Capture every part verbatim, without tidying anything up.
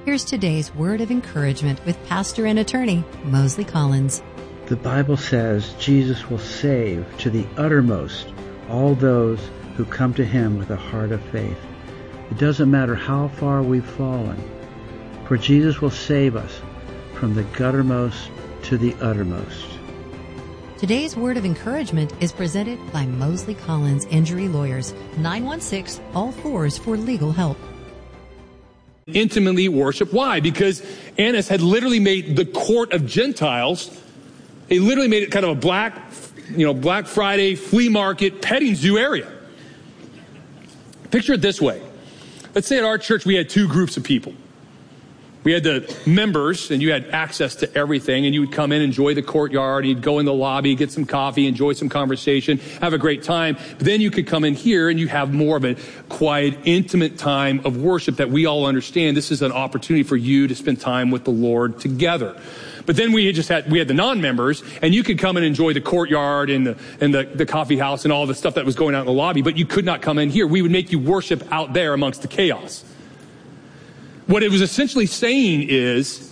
Here's today's word of encouragement with pastor and attorney Mosley Collins. The Bible says Jesus will save to the uttermost all those who come to him with a heart of faith. It doesn't matter how far we've fallen, for Jesus will save us from the guttermost to the uttermost. Today's word of encouragement is presented by Mosley Collins Injury Lawyers, nine one six, all fours for legal help. Intimately worship. Why? Because Annas had literally made the court of Gentiles, he literally made it kind of a black, you know, Black Friday flea market petting zoo area. Picture it this way. Let's say at our church we had two groups of people. We had the members, and you had access to everything, and you would come in, enjoy the courtyard, you'd go in the lobby, get some coffee, enjoy some conversation, have a great time. But then you could come in here and you have more of a quiet, intimate time of worship that we all understand. This is an opportunity for you to spend time with the Lord together. But then we just had, we had the non-members, and you could come and enjoy the courtyard and the, and the, the coffee house and all the stuff that was going on in the lobby, but you could not come in here. We would make you worship out there amongst the chaos. What it was essentially saying is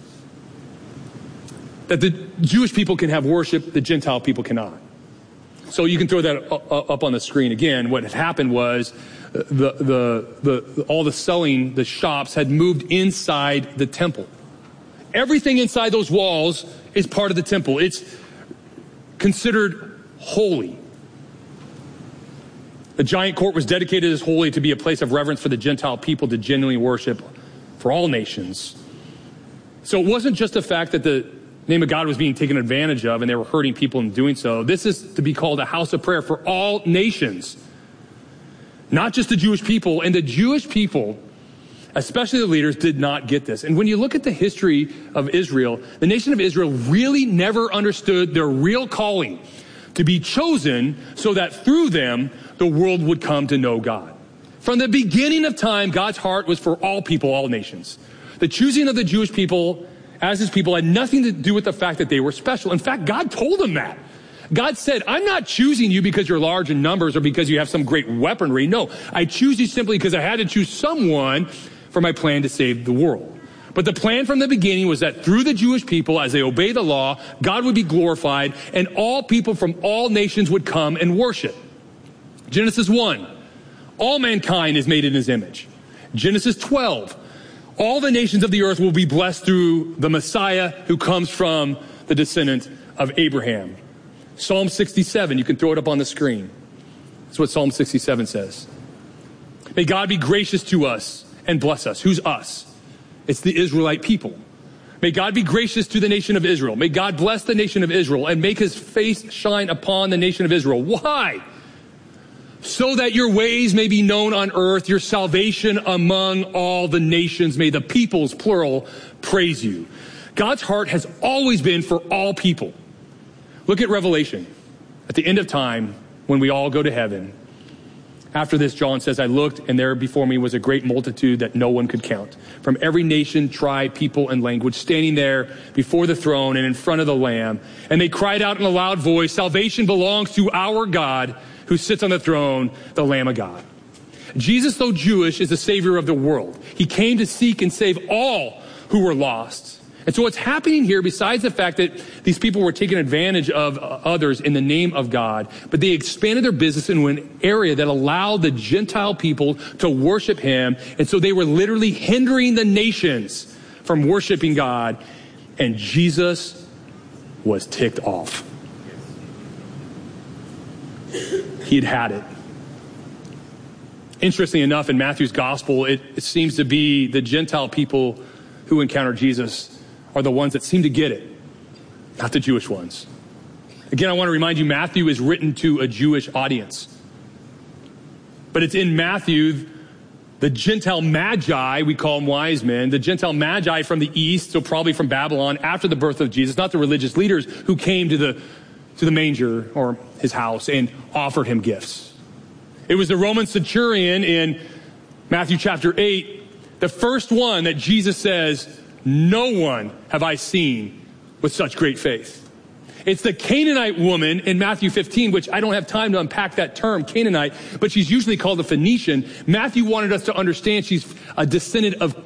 that the Jewish people can have worship, the Gentile people cannot. So you can throw that up on the screen again. What had happened was the, the, the, all the selling, the shops had moved inside the temple. Everything inside those walls is part of the temple. It's considered holy. The giant court was dedicated as holy to be a place of reverence for the Gentile people to genuinely worship for all nations. So it wasn't just the fact that the name of God was being taken advantage of and they were hurting people in doing so. This is to be called a house of prayer for all nations, not just the Jewish people. And the Jewish people, especially the leaders, did not get this. And when you look at the history of Israel, the nation of Israel really never understood their real calling to be chosen so that through them, the world would come to know God. From the beginning of time, God's heart was for all people, all nations. The choosing of the Jewish people as his people had nothing to do with the fact that they were special. In fact, God told them that. God said, I'm not choosing you because you're large in numbers or because you have some great weaponry. No, I choose you simply because I had to choose someone for my plan to save the world. But the plan from the beginning was that through the Jewish people, as they obey the law, God would be glorified and all people from all nations would come and worship. Genesis one. All mankind is made in his image. Genesis twelve, all the nations of the earth will be blessed through the Messiah who comes from the descendant of Abraham. Psalm sixty-seven, you can throw it up on the screen. That's what Psalm sixty-seven says. May God be gracious to us and bless us. Who's us? It's the Israelite people. May God be gracious to the nation of Israel. May God bless the nation of Israel and make his face shine upon the nation of Israel. Why? So that your ways may be known on earth, your salvation among all the nations. May the peoples, plural, praise you. God's heart has always been for all people. Look at Revelation. At the end of time, when we all go to heaven, after this, John says, I looked, and there before me was a great multitude that no one could count, from every nation, tribe, people, and language, standing there before the throne and in front of the Lamb. And they cried out in a loud voice, salvation belongs to our God, who sits on the throne, the Lamb of God. Jesus, though Jewish, is the Savior of the world. He came to seek and save all who were lost. And so what's happening here, besides the fact that these people were taking advantage of others in the name of God, but they expanded their business into an area that allowed the Gentile people to worship him. And so they were literally hindering the nations from worshiping God. And Jesus was ticked off. He'd had it. Interestingly enough, in Matthew's gospel, it, it seems to be the Gentile people who encounter Jesus are the ones that seem to get it, not the Jewish ones. Again, I want to remind you, Matthew is written to a Jewish audience. But it's in Matthew, the Gentile magi, we call them wise men, the Gentile magi from the east, so probably from Babylon, after the birth of Jesus, not the religious leaders who came to the to the manger or his house and offered him gifts. It was the Roman centurion in Matthew chapter eight, the first one that Jesus says, no one have I seen with such great faith. It's the Canaanite woman in Matthew fifteen, which I don't have time to unpack that term, Canaanite, but she's usually called a Phoenician. Matthew wanted us to understand she's a descendant of